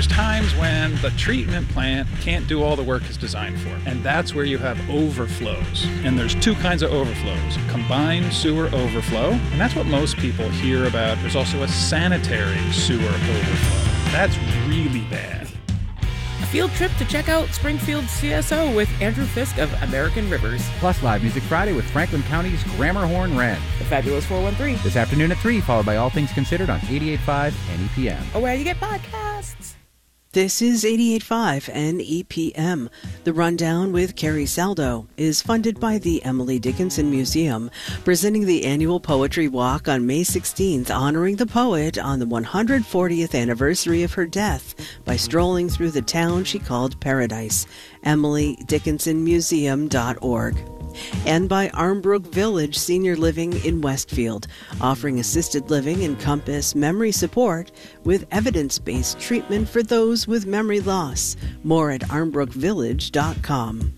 Times when the treatment plant can't do all the work it's designed for. And that's where you have overflows. And there's two kinds of overflows. Combined sewer overflow, and that's what most people hear about. There's also a sanitary sewer overflow. That's really bad. A field trip to check out Springfield CSO with Andrew Fisk of American Rivers. Plus Live Music Friday with Franklin County's Grammarhorn Wren. The Fabulous 413. This afternoon at 3, followed by All Things Considered on 88.5 NEPM. Or where you get podcasts. This is 88.5 NEPM. The Rundown with Carrie Saldo is funded by the Emily Dickinson Museum, presenting the annual Poetry Walk on May 16th, honoring the poet on the 140th anniversary of her death by strolling through the town she called Paradise. EmilyDickinsonMuseum.org. And by Armbrook Village Senior Living in Westfield, offering assisted living and Compass memory support with evidence-based treatment for those with memory loss. More at armbrookvillage.com.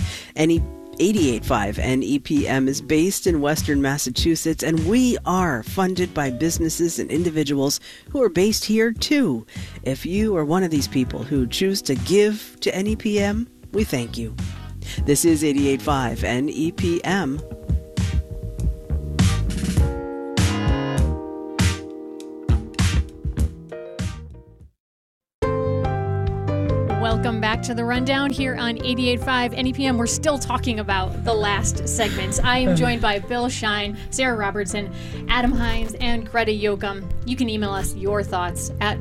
88.5 NEPM is based in Western Massachusetts, and we are funded by businesses and individuals who are based here too. If you are one of these people who choose to give to NEPM, we thank you. This is 88.5 NEPM. Welcome back to the Rundown here on 88.5 NEPM. We're still talking about the last segments. I am joined by Bill Shine, Sarah Robertson, Adam Hines, and Greta Yoakum. You can email us your thoughts at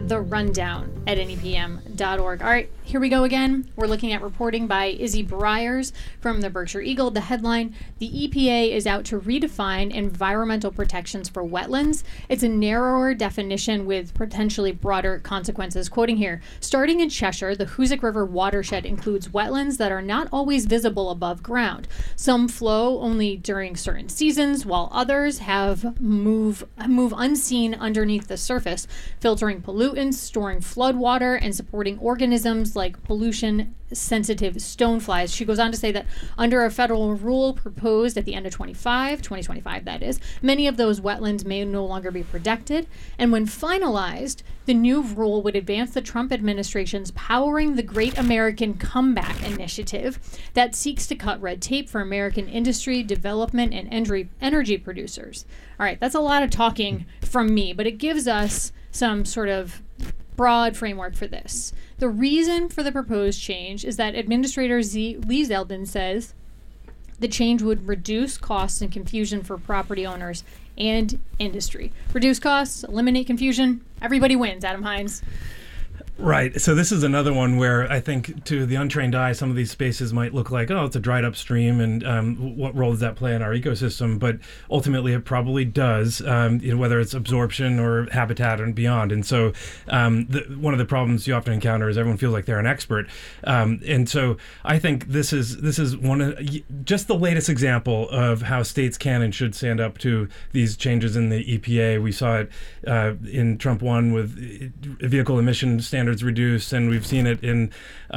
therundown@nepm.org. All right, here we go again. We're looking at reporting by Izzy Briers from the Berkshire Eagle. The headline, the EPA is out to redefine environmental protections for wetlands. It's a narrower definition with potentially broader consequences. Quoting here, starting in Cheshire, the Hoosick River watershed includes wetlands that are not always visible above ground. Some flow only during certain seasons, while others move unseen underneath the surface, filtering pollutants, storing flood water, and supporting organisms like pollution-sensitive stoneflies. She goes on to say that under a federal rule proposed at the end of 2025 that is, many of those wetlands may no longer be protected, and when finalized, the new rule would advance the Trump administration's Powering the Great American Comeback initiative that seeks to cut red tape for American industry, development, and energy producers. All right, that's a lot of talking from me, but it gives us some sort of broad framework for this. The reason for the proposed change is that Administrator Lee Zeldin says the change would reduce costs and confusion for property owners and industry. Reduce costs, eliminate confusion, everybody wins, Adam Hines. Right. So this is another one where I think to the untrained eye, some of these spaces might look like, oh, it's a dried up stream, and what role does that play in our ecosystem? But ultimately, it probably does, whether it's absorption or habitat and beyond. And so one of the problems you often encounter is everyone feels like they're an expert. And so I think this is one of just the latest example of how states can and should stand up to these changes in the EPA. We saw it in Trump 1 with vehicle emission standards reduced, and we've seen it in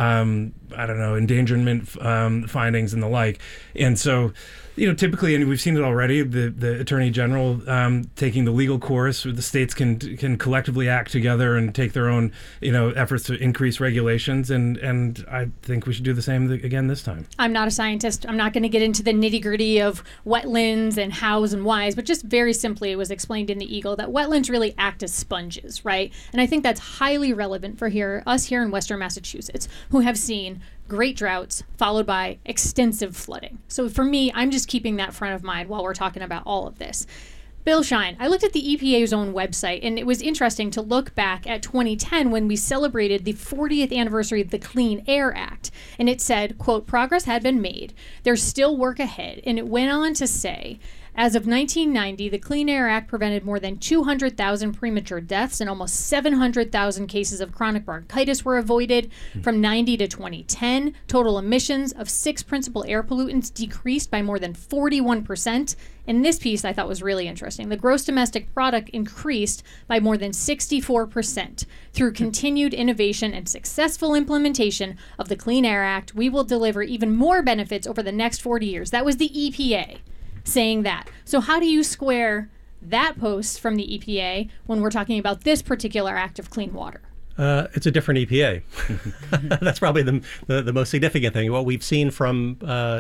endangerment findings and the like. And so typically, and we've seen it already, the Attorney General taking the legal course. The states can collectively act together and take their own efforts to increase regulations, and I think we should do the same again this time. I'm not a scientist. I'm not going to get into the nitty-gritty of wetlands and hows and whys, but just very simply, it was explained in the Eagle that wetlands really act as sponges, right? And I think that's highly relevant for us here in Western Massachusetts, who have seen great droughts followed by extensive flooding. So for me, I'm just keeping that front of mind while we're talking about all of this. Bill Shine, I looked at the EPA's own website, and it was interesting to look back at 2010 when we celebrated the 40th anniversary of the Clean Air Act. And it said, quote, progress had been made. There's still work ahead. And it went on to say, as of 1990, the Clean Air Act prevented more than 200,000 premature deaths and almost 700,000 cases of chronic bronchitis were avoided. From 90 to 2010, total emissions of 6 principal air pollutants decreased by more than 41%. And this piece I thought was really interesting. The gross domestic product increased by more than 64%. Through continued innovation and successful implementation of the Clean Air Act, we will deliver even more benefits over the next 40 years. That was the EPA saying that. So how do you square that post from the EPA when we're talking about this particular act of clean water? It's a different EPA. That's probably the most significant thing. What we've seen from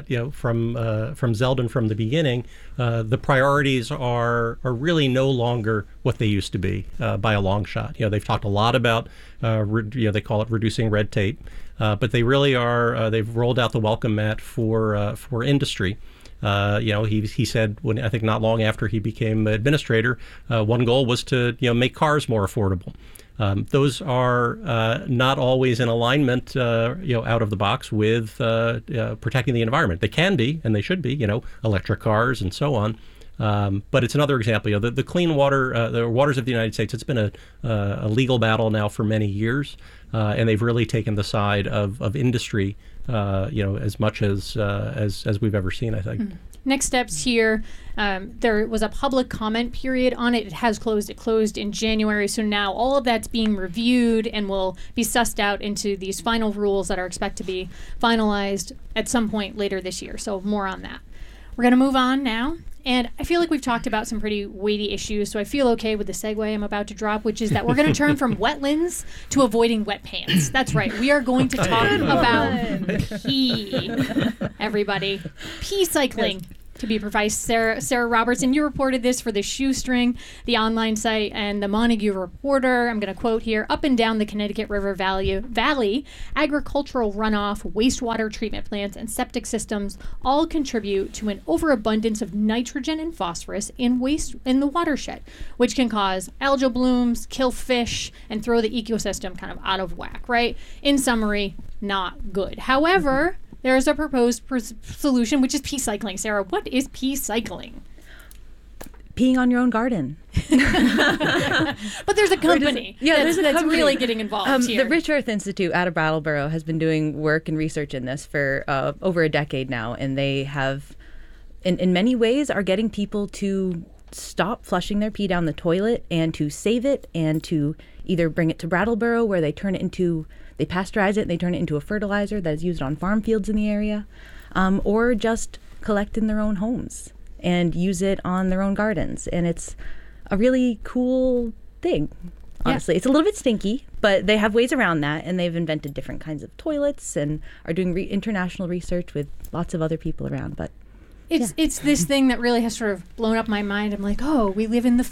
Zeldin from the beginning, the priorities are really no longer what they used to be by a long shot. They've talked a lot about they call it reducing red tape, but they really are. They've rolled out the welcome mat for industry. He said when I think not long after he became administrator, one goal was to make cars more affordable. Those are not always in alignment, out of the box with protecting the environment. They can be, and they should be, electric cars and so on. But it's another example. The clean water, the waters of the United States. It's been a legal battle now for many years, and they've really taken the side of industry, as much as we've ever seen, I think. Mm-hmm. Next steps here, there was a public comment period on it. It has closed. It closed in January. So now all of that's being reviewed and will be sussed out into these final rules that are expected to be finalized at some point later this year. So more on that. We're going to move on now. And I feel like we've talked about some pretty weighty issues, so I feel okay with the segue I'm about to drop, which is that we're going to turn from wetlands to avoiding wet pants. That's right. We are going to talk about pee, everybody. Pee cycling. To be precise, Sarah Robertson, you reported this for the Shoestring, the online site, and the Montague Reporter. I'm going to quote here: up and down the Connecticut River Valley, agricultural runoff, wastewater treatment plants, and septic systems all contribute to an overabundance of nitrogen and phosphorus in the watershed, which can cause algal blooms, kill fish, and throw the ecosystem kind of out of whack, right? In summary, not good. However, there's a proposed solution, which is pee cycling. Sarah, what is pee cycling? Peeing on your own garden. But there's a company that's really getting involved here. The Rich Earth Institute out of Brattleboro has been doing work and research in this for over a decade now, and they have, in many ways, are getting people to stop flushing their pee down the toilet and to save it and to either bring it to Brattleboro where they pasteurize it and they turn it into a fertilizer that is used on farm fields in the area, or just collect in their own homes and use it on their own gardens. And it's a really cool thing, honestly. Yeah. It's a little bit stinky, but they have ways around that, and they've invented different kinds of toilets and are doing international research with lots of other people around. But It's this thing that really has sort of blown up my mind. I'm like, oh, we live in the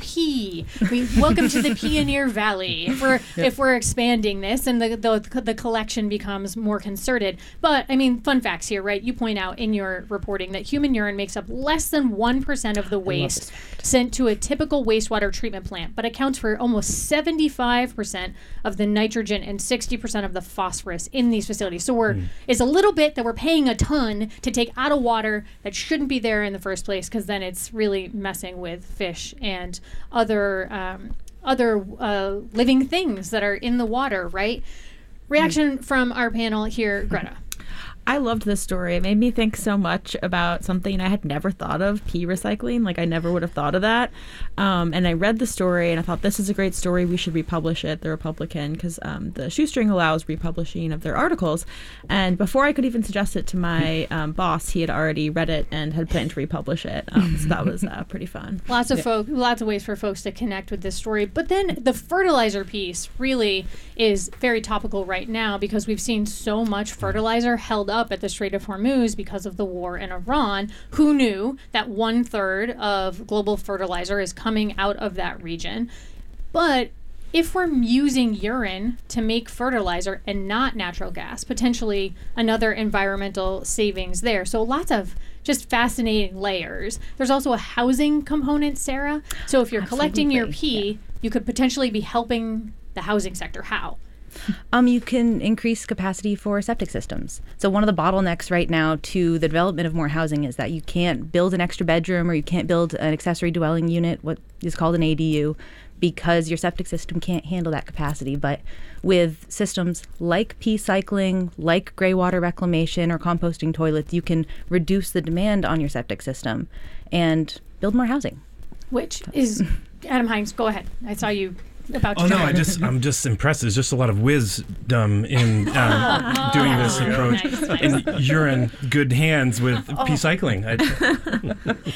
41P. Welcome to the Pioneer Valley. If we're expanding this, and the collection becomes more concerted. But I mean, fun facts here, right? You point out in your reporting that human urine makes up less than 1% of the waste sent to a typical wastewater treatment plant, but accounts for almost 75% of the nitrogen and 60% of the phosphorus in these facilities. So it's a little bit that we're paying a ton to take out of water that shouldn't be there in the first place, because then it's really messing with fish and other living things that are in the water, right? Reaction from our panel here, Greta. I loved this story. It made me think so much about something I had never thought of, pee recycling. Like, I never would have thought of that. And I read the story, and I thought, this is a great story. We should republish it, the Republican, because the Shoestring allows republishing of their articles. And before I could even suggest it to my boss, he had already read it and had planned to republish it. So that was pretty fun. Lots of ways for folks to connect with this story. But then the fertilizer piece really is very topical right now, because we've seen so much fertilizer held up at the Strait of Hormuz because of the war in Iran. Who knew that 1/3 of global fertilizer is coming out of that region? But if we're using urine to make fertilizer and not natural gas, potentially another environmental savings there. So lots of just fascinating layers. There's also a housing component, Sarah. So if you're collecting your pee, you could potentially be helping the housing sector. How? You can increase capacity for septic systems. So one of the bottlenecks right now to the development of more housing is that you can't build an extra bedroom, or you can't build an accessory dwelling unit, what is called an ADU, because your septic system can't handle that capacity. But with systems like pee cycling, like gray water reclamation or composting toilets, you can reduce the demand on your septic system and build more housing. Which is, Adam Hines, go ahead. I saw you about to I'm just impressed. There's just a lot of wisdom in doing this approach. Nice. And you're in good hands with pee cycling.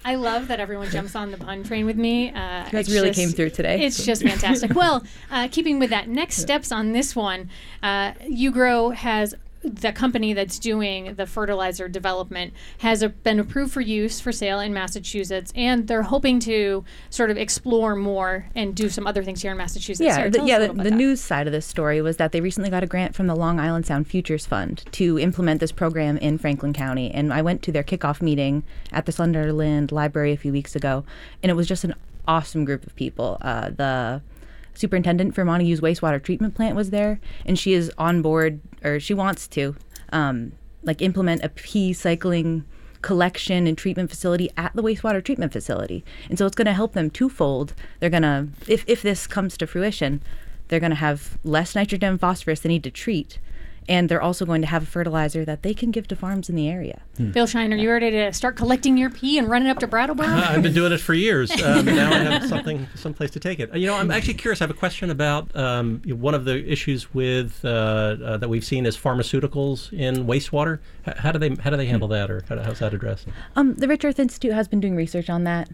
I love that everyone jumps on the pun train with me. You guys really came through today. It's just fantastic. Well, keeping with that, next steps on this one, UGRO has the company that's doing the fertilizer development has been approved for use for sale in Massachusetts, and they're hoping to sort of explore more and do some other things here in Massachusetts. Yeah, Sarah, the news side of this story was that they recently got a grant from the Long Island Sound Futures Fund to implement this program in Franklin County. And I went to their kickoff meeting at the Sunderland Library a few weeks ago, and it was just an awesome group of people. The superintendent for Montague's wastewater treatment plant was there, and she is on board, or she wants to implement a pea cycling collection and treatment facility at the wastewater treatment facility. And so it's going to help them twofold. They're going to, if this comes to fruition, they're going to have less nitrogen and phosphorus they need to treat. And they're also going to have a fertilizer that they can give to farms in the area. Bill Shine, are you ready to start collecting your pea and running up to Brattleboro? I've been doing it for years. Now I have someplace to take it. I'm actually curious. I have a question about one of the issues with that we've seen is pharmaceuticals in wastewater. How do they handle that, or how's that addressed? The Rich Earth Institute has been doing research on that.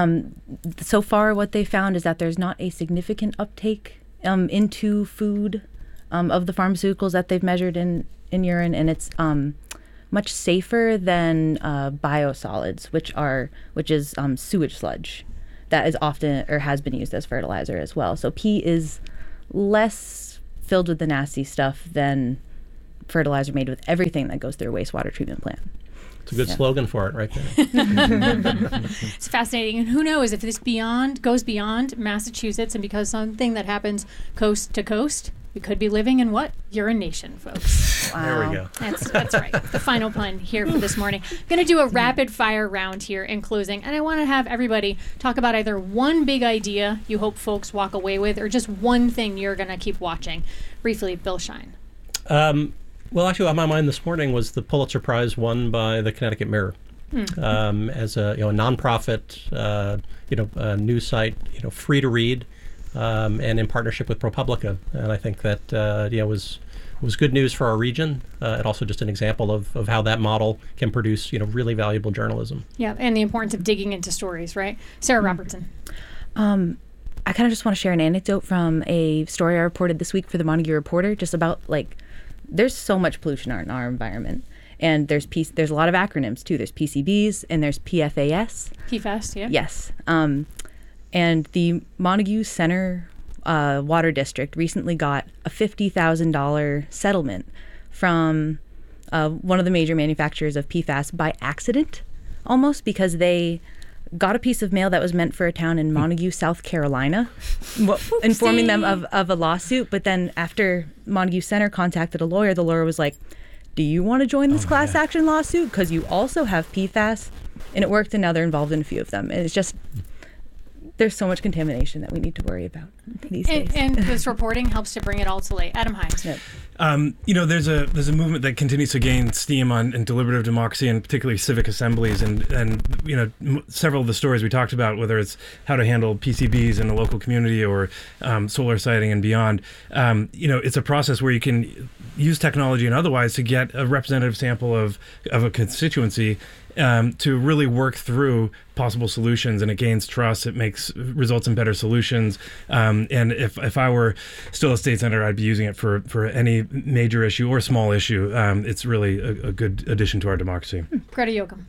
So far, what they found is that there's not a significant uptake into food of the pharmaceuticals that they've measured in urine, and it's much safer than biosolids, which is sewage sludge that is often or has been used as fertilizer as well. So pea is less filled with the nasty stuff than fertilizer made with everything that goes through a wastewater treatment plant. It's a good slogan for it right there. It's fascinating. And who knows if this goes beyond Massachusetts, and because something that happens coast to coast, we could be living in what? Urination, folks. Wow. There we go. That's right. The final pun here for this morning. I'm going to do a rapid fire round here in closing, and I want to have everybody talk about either one big idea you hope folks walk away with, or just one thing you're going to keep watching. Briefly, Bill Shine. Well, actually, on my mind this morning was the Pulitzer Prize won by the Connecticut Mirror. As a nonprofit, news site, free to read, and in partnership with ProPublica, and I think that was good news for our region. And also just an example of how that model can produce really valuable journalism. Yeah, and the importance of digging into stories, right? Sarah Robertson. I kind of just want to share an anecdote from a story I reported this week for the Montague Reporter, just about there's so much pollution in our environment. And there's a lot of acronyms, too. There's PCBs and there's PFAS. PFAS, yeah. Yes. And the Montague Center Water District recently got a $50,000 settlement from one of the major manufacturers of PFAS by accident, almost, because they got a piece of mail that was meant for a town in Montague, South Carolina, informing them of a lawsuit. But then after Montague Center contacted a lawyer, the lawyer was like, do you want to join this class action lawsuit? Because you also have PFAS. And it worked, and now they're involved in a few of them. And it's just, there's so much contamination that we need to worry about these days. And this reporting helps to bring it all to light. Adam Hines. Yep. There's a movement that continues to gain steam in deliberative democracy, and particularly civic assemblies, and several of the stories we talked about, whether it's how to handle PCBs in the local community or solar siting and beyond. It's a process where you can use technology and otherwise to get a representative sample of a constituency to really work through possible solutions, and it gains trust. It results in better solutions. And if I were still a state senator, I'd be using it for any major issue or small issue. It's really a good addition to our democracy. Greta Yoakum.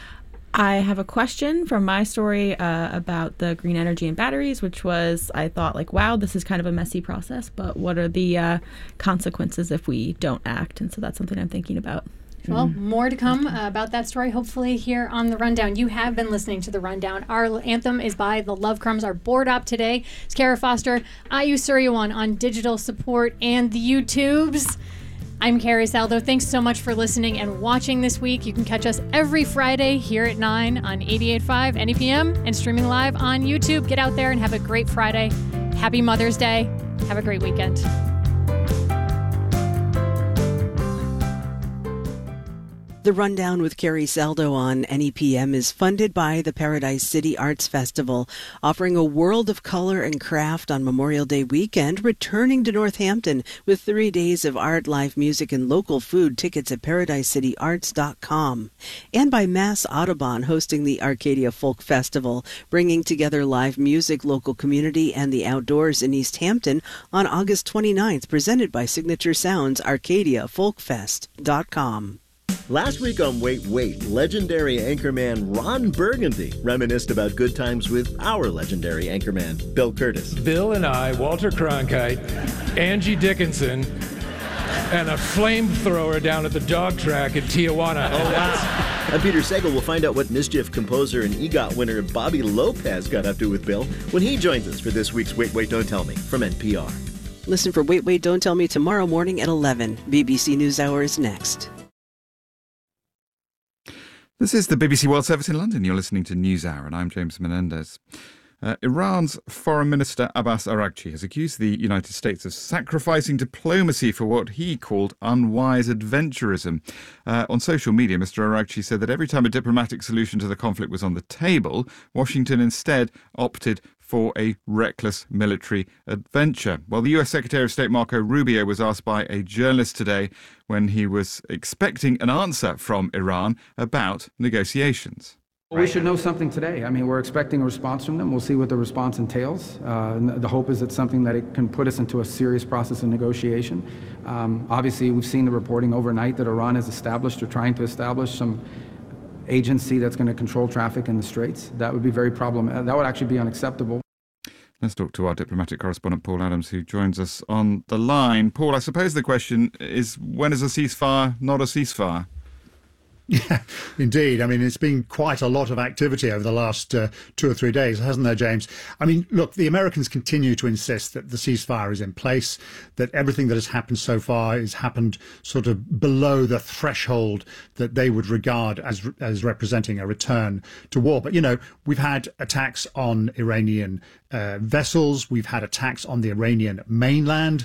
I have a question from my story about the green energy and batteries, which was, I thought, wow, this is kind of a messy process, but what are the consequences if we don't act? And so that's something I'm thinking about. Well, more to come about that story, hopefully, here on The Rundown. You have been listening to The Rundown. Our anthem is by the Love Crumbs. Our board op today is Kara Foster, Ayu Suryawan on digital support and the YouTubes. I'm Carrie Saldo. Thanks so much for listening and watching this week. You can catch us every Friday here at 9 on 88.5 NEPM and streaming live on YouTube. Get out there and have a great Friday. Happy Mother's Day. Have a great weekend. The Rundown with Carrie Saldo on NEPM is funded by the Paradise City Arts Festival, offering a world of color and craft on Memorial Day weekend, returning to Northampton with 3 days of art, live music, and local food. Tickets at ParadiseCityArts.com. And by Mass Audubon, hosting the Arcadia Folk Festival, bringing together live music, local community, and the outdoors in East Hampton on August 29th, presented by Signature Sounds, ArcadiaFolkFest.com. Last week on Wait, Wait, legendary anchorman Ron Burgundy reminisced about good times with our legendary anchorman, Bill Curtis. Bill and I, Walter Cronkite, Angie Dickinson, and a flamethrower down at the dog track in Tijuana. Oh, wow. I'm Peter Sagal. We'll find out what Mischief composer and EGOT winner Bobby Lopez got up to with Bill when he joins us for this week's Wait, Wait, Don't Tell Me from NPR. Listen for Wait, Wait, Don't Tell Me tomorrow morning at 11. BBC NewsHour is next. This is the BBC World Service in London. You're listening to NewsHour, and I'm James Menendez. Iran's Foreign Minister Abbas Araghchi has accused the United States of sacrificing diplomacy for what he called unwise adventurism. On social media, Mr. Araghchi said that every time a diplomatic solution to the conflict was on the table, Washington instead opted for a reckless military adventure. Well, the US Secretary of State Marco Rubio was asked by a journalist today when he was expecting an answer from Iran about negotiations. Well, we should know something today. I mean, we're expecting a response from them. We'll see what the response entails. The hope is it's something that it can put us into a serious process of negotiation. Obviously, we've seen the reporting overnight that Iran has established or trying to establish some agency that's going to control traffic in the Straits. That would be very problematic. That would actually be unacceptable. Let's talk to our diplomatic correspondent, Paul Adams, who joins us on the line. Paul, I suppose the question is, when is a ceasefire not a ceasefire? Yeah, indeed. I mean, it's been quite a lot of activity over the last 2 or 3 days, hasn't there, James? I mean, look, the Americans continue to insist that the ceasefire is in place, that everything that has happened so far has happened sort of below the threshold that they would regard as representing a return to war. But, you know, we've had attacks on Iranian vessels. We've had attacks on the Iranian mainland,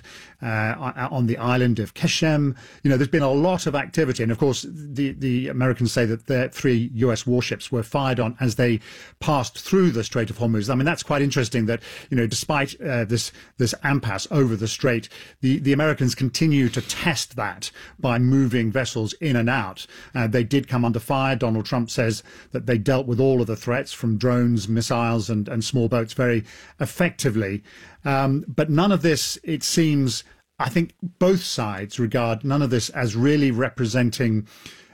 on the island of Keshem. You know, there's been a lot of activity. And of course, the Americans say that their 3 US warships were fired on as they passed through the Strait of Hormuz. I mean, that's quite interesting that, you know, despite this impasse over the strait, the Americans continue to test that by moving vessels in and out. They did come under fire. Donald Trump says that they dealt with all of the threats from drones, missiles, and small boats very effectively. But none of this, it seems, I think both sides regard none of this as really representing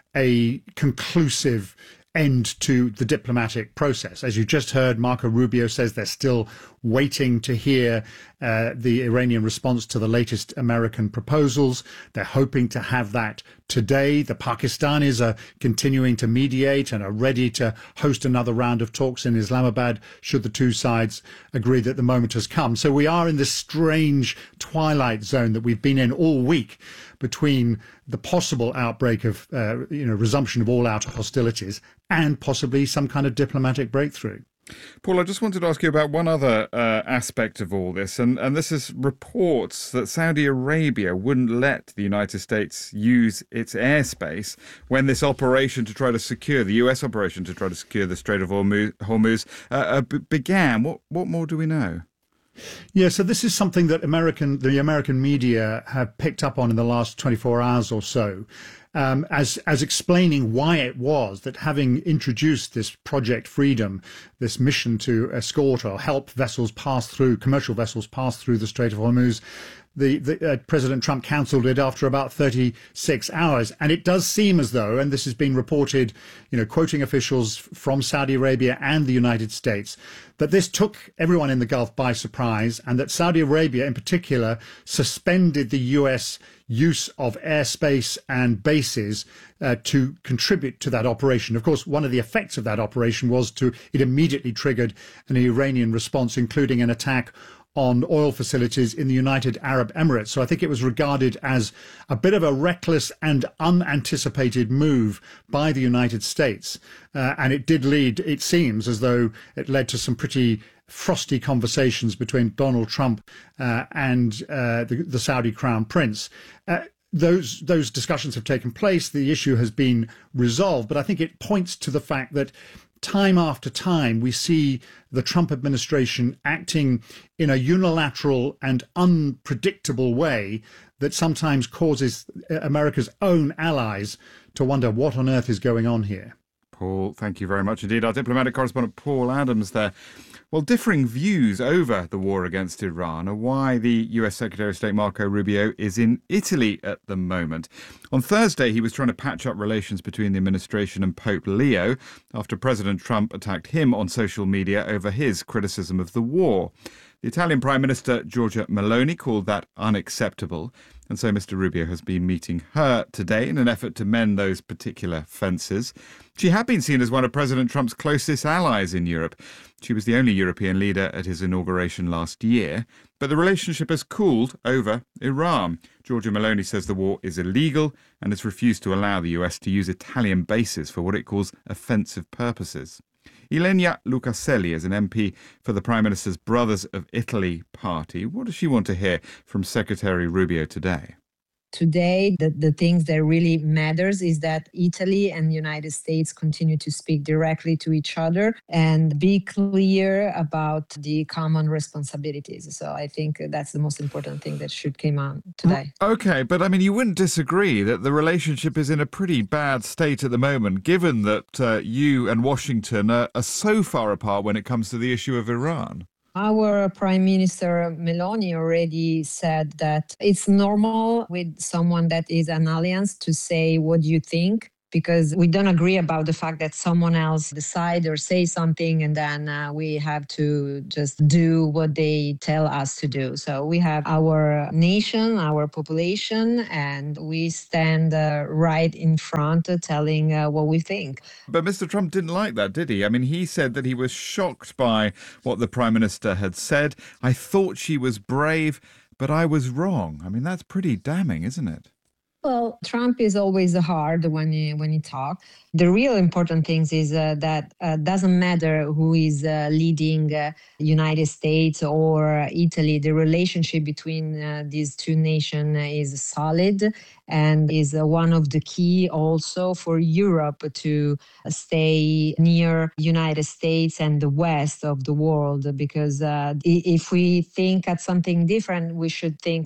a conclusive end to the diplomatic process. As you just heard, Marco Rubio says they're still waiting to hear the Iranian response to the latest American proposals. They're hoping to have that today. The Pakistanis are continuing to mediate and are ready to host another round of talks in Islamabad should the two sides agree that the moment has come. So we are in this strange twilight zone that we've been in all week between the possible outbreak of, resumption of all-out hostilities and possibly some kind of diplomatic breakthrough. Paul, I just wanted to ask you about one other aspect of all this, and this is reports that Saudi Arabia wouldn't let the United States use its airspace when this operation to try to secure, the US operation to try to secure the Strait of Hormuz began. What more do we know? Yeah, so this is something that the American media have picked up on in the last 24 hours or so, as explaining why it was that, having introduced this Project Freedom, this mission to escort or help commercial vessels pass through the Strait of Hormuz, President Trump cancelled it after about 36 hours. And it does seem as though, and this has been reported, quoting officials from Saudi Arabia and the United States, that this took everyone in the Gulf by surprise, and that Saudi Arabia in particular suspended the US use of airspace and bases to contribute to that operation. Of course, one of the effects of that operation was it immediately triggered an Iranian response, including an attack on oil facilities in the United Arab Emirates. So I think it was regarded as a bit of a reckless and unanticipated move by the United States. And it seems as though it led to some pretty frosty conversations between Donald Trump and the Saudi Crown Prince. those discussions have taken place. The issue has been resolved, but I think it points to the fact that time after time we see the Trump administration acting in a unilateral and unpredictable way that sometimes causes America's own allies to wonder what on earth is going on here. Paul, thank you very much indeed. Our diplomatic correspondent Paul Adams there. Well, differing views over the war against Iran are why the US Secretary of State Marco Rubio is in Italy at the moment. On Thursday, he was trying to patch up relations between the administration and Pope Leo after President Trump attacked him on social media over his criticism of the war. The Italian Prime Minister Giorgia Meloni called that unacceptable, and so Mr. Rubio has been meeting her today in an effort to mend those particular fences. She had been seen as one of President Trump's closest allies in Europe. She was the only European leader at his inauguration last year, but the relationship has cooled over Iran. Giorgia Meloni says the war is illegal and has refused to allow the US to use Italian bases for what it calls offensive purposes. Ilenia Lucaselli is an MP for the Prime Minister's Brothers of Italy party. What does she want to hear from Secretary Rubio today? Today, the things that really matters is that Italy and the United States continue to speak directly to each other and be clear about the common responsibilities. So I think that's the most important thing that should come on today. Okay, but I mean, you wouldn't disagree that the relationship is in a pretty bad state at the moment, given that you and Washington are so far apart when it comes to the issue of Iran. Our Prime Minister Meloni already said that it's normal with someone that is an alliance to say, what do you think? Because we don't agree about the fact that someone else decide or say something and then we have to just do what they tell us to do. So we have our nation, our population, and we stand right in front telling what we think. But Mr. Trump didn't like that, did he? I mean, he said that he was shocked by what the Prime Minister had said. I thought she was brave, but I was wrong. I mean, that's pretty damning, isn't it? Well, Trump is always hard when he talks. The real important things is that doesn't matter who is leading United States or Italy. The relationship between these two nations is solid and is one of the key also for Europe to stay near United States and the west of the world. Because if we think at something different, we should think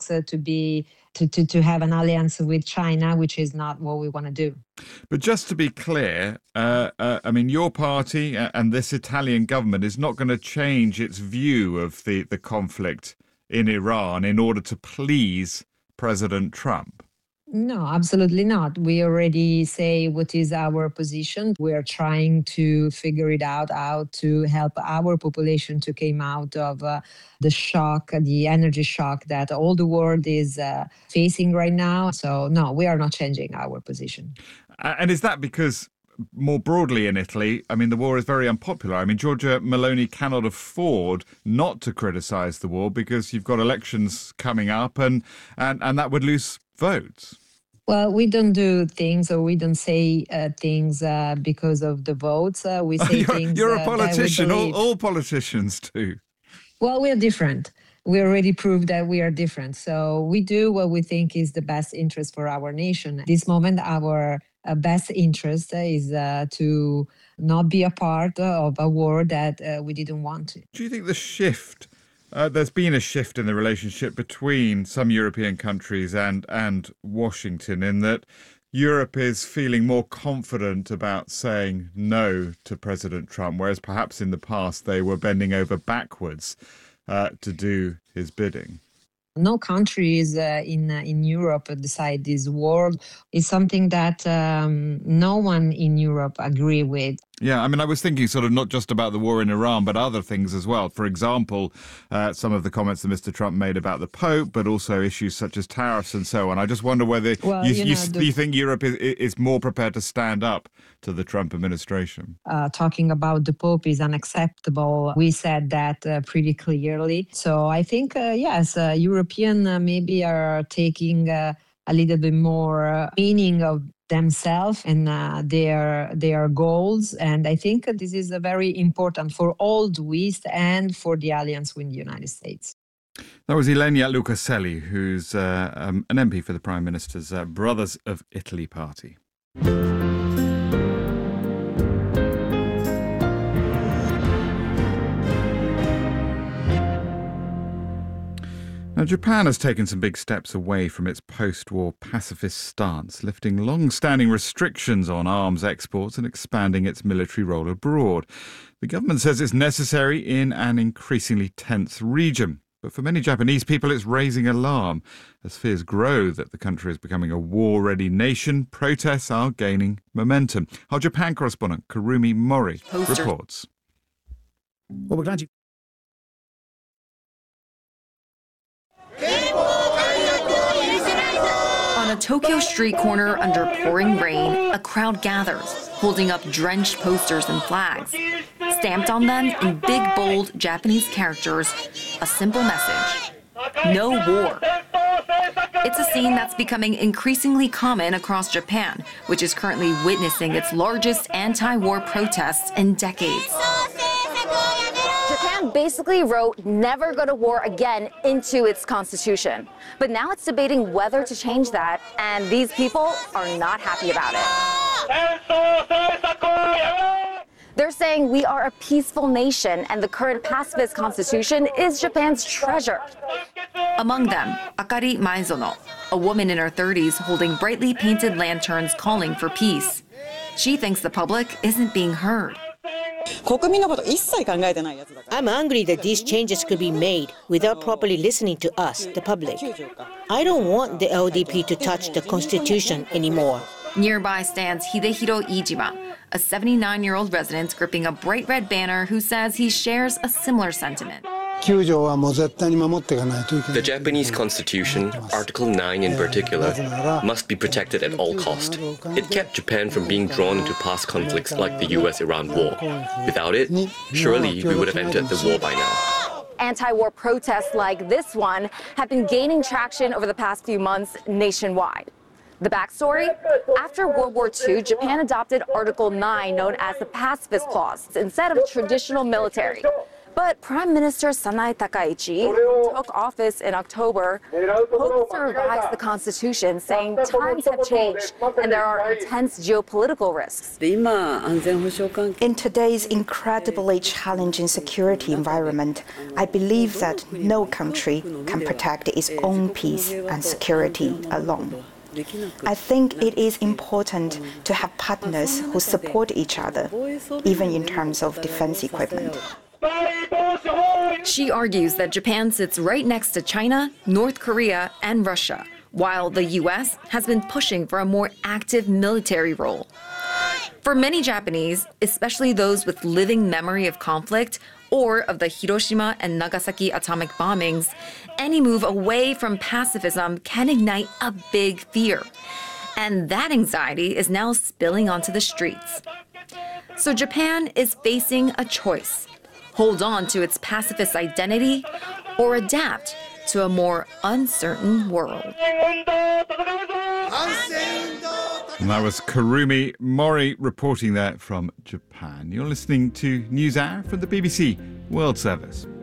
to have an alliance with China, which is not what we want to do. But just to be clear, I mean, your party and this Italian government is not going to change its view of the conflict in Iran in order to please President Trump. No, absolutely not. We already say what is our position. We are trying to figure it out, how to help our population to come out of the shock, the energy shock that all the world is facing right now. So, no, we are not changing our position. And is that because more broadly in Italy, I mean, the war is very unpopular. I mean, Giorgia Meloni cannot afford not to criticize the war because you've got elections coming up and that would lose votes. Well, we don't do things or we don't say things because of the votes. We say things. You're a politician. All politicians do. Well, we are different. We already proved that we are different. So we do what we think is the best interest for our nation. At this moment, our best interest is to not be a part of a war that we didn't want to. Do you think the shift... there's been a shift in the relationship between some European countries and Washington in that Europe is feeling more confident about saying no to President Trump, whereas perhaps in the past they were bending over backwards to do his bidding? No countries in Europe decide this war. It's something that no one in Europe agree with. Yeah, I mean, I was thinking sort of not just about the war in Iran, but other things as well. For example, some of the comments that Mr. Trump made about the Pope, but also issues such as tariffs and so on. I just wonder whether you think Europe is more prepared to stand up to the Trump administration. Talking about the Pope is unacceptable. We said that pretty clearly. So I think, yes, European maybe are taking a little bit more meaning of themselves and their goals. And I think this is very important for all the West and for the alliance with the United States. That was Ilenia Lucaselli, who's an MP for the Prime Minister's Brothers of Italy party. Now, Japan has taken some big steps away from its post-war pacifist stance, lifting long-standing restrictions on arms exports and expanding its military role abroad. The government says it's necessary in an increasingly tense region. But for many Japanese people, it's raising alarm. As fears grow that the country is becoming a war-ready nation, protests are gaining momentum. Our Japan correspondent, Kurumi Mori, reports. Well, we're glad you... On a Tokyo street corner under pouring rain, a crowd gathers, holding up drenched posters and flags. Stamped on them in big, bold Japanese characters, a simple message: no war. It's a scene that's becoming increasingly common across Japan, which is currently witnessing its largest anti-war protests in decades. Japan basically wrote "never go to war again" into its constitution. But now it's debating whether to change that, and these people are not happy about it. They're saying we are a peaceful nation, and the current pacifist constitution is Japan's treasure. Among them, Akari Maezono, a woman in her 30s holding brightly painted lanterns calling for peace. She thinks the public isn't being heard. I'm angry that these changes could be made without properly listening to us, the public. I don't want the LDP to touch the Constitution anymore. Nearby stands Hidehiro Iijima, a 79-year-old resident gripping a bright red banner who says he shares a similar sentiment. The Japanese Constitution, Article 9 in particular, must be protected at all costs. It kept Japan from being drawn into past conflicts like the US-Iran war. Without it, surely we would have entered the war by now. Anti-war protests like this one have been gaining traction over the past few months nationwide. The backstory? After World War II, Japan adopted Article 9, known as the Pacifist Clause, instead of traditional military. But Prime Minister Sanae Takaichi, who took office in October, hopes to revise the Constitution, saying times have changed and there are intense geopolitical risks. In today's incredibly challenging security environment, I believe that no country can protect its own peace and security alone. I think it is important to have partners who support each other, even in terms of defense equipment. She argues that Japan sits right next to China, North Korea, and Russia, while the US has been pushing for a more active military role. For many Japanese, especially those with living memory of conflict or of the Hiroshima and Nagasaki atomic bombings, any move away from pacifism can ignite a big fear. And that anxiety is now spilling onto the streets. So Japan is facing a choice: hold on to its pacifist identity or adapt to a more uncertain world. And that was Kurumi Mori reporting there from Japan. You're listening to NewsHour from the BBC World Service.